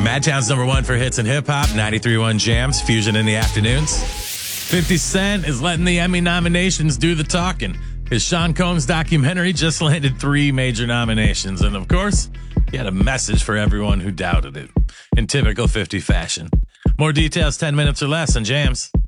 Madtown's #1 for hits and hip hop, 93.1 Jams, Fusion in the afternoons. 50 Cent is letting the Emmy nominations do the talking. His Sean Combs documentary just landed 3 major nominations. And of course, he had a message for everyone who doubted it in typical 50 fashion. More details 10 minutes or less on Jams.